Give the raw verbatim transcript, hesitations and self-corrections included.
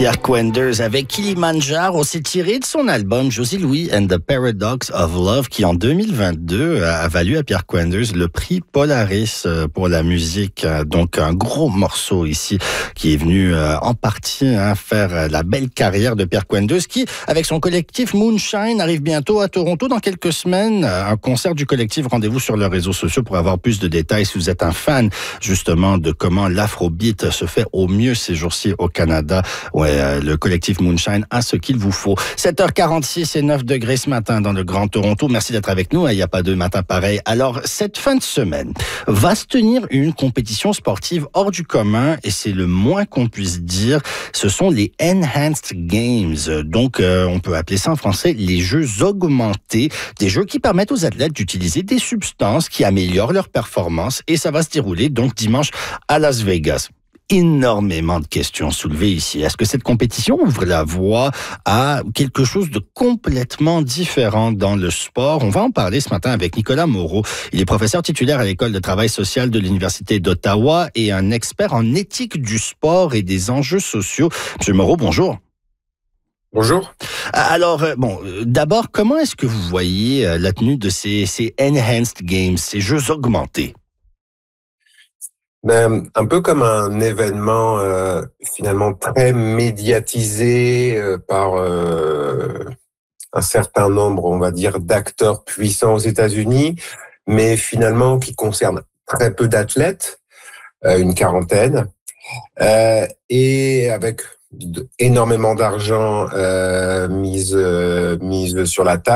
Pierre Quenders avec Kilimanjaro, c'est tiré de son album Josie Louis and the Paradox of Love qui en deux mille vingt-deux a valu à Pierre Quenders le prix Polaris pour la musique. Donc un gros morceau ici qui est venu en partie hein, faire la belle carrière de Pierre Quenders qui, avec son collectif Moonshine, arrive bientôt à Toronto dans quelques semaines. Un concert du collectif, rendez-vous sur leurs réseaux sociaux pour avoir plus de détails si vous êtes un fan justement de comment l'afrobeat se fait au mieux ces jours-ci au Canada. Ouais, le collectif Moonshine a ce qu'il vous faut. sept heures quarante-six et neuf degrés ce matin dans le Grand Toronto. Merci d'être avec nous. Il n'y a pas de matin pareil. Alors, cette fin de semaine va se tenir une compétition sportive hors du commun et c'est le moins qu'on puisse dire. Ce sont les Enhanced Games. Donc, euh, on peut appeler ça en français les jeux augmentés. Des jeux qui permettent aux athlètes d'utiliser des substances qui améliorent leur performance et ça va se dérouler donc dimanche à Las Vegas. Énormément de questions soulevées ici. Est-ce que cette compétition ouvre la voie à quelque chose de complètement différent dans le sport? On va en parler ce matin avec Nicolas Moreau. Il est professeur titulaire à l'École de travail social de l'Université d'Ottawa et un expert en éthique du sport et des enjeux sociaux. Monsieur Moreau, bonjour. Bonjour. Alors, bon, d'abord, comment est-ce que vous voyez la tenue de ces, ces Enhanced Games, ces jeux augmentés? Ben, un peu comme un événement euh, finalement très médiatisé euh, par euh, un certain nombre, on va dire, d'acteurs puissants aux États-Unis, mais finalement qui concerne très peu d'athlètes, euh, une quarantaine, euh, et avec énormément d'argent euh, mise euh, mise sur la table.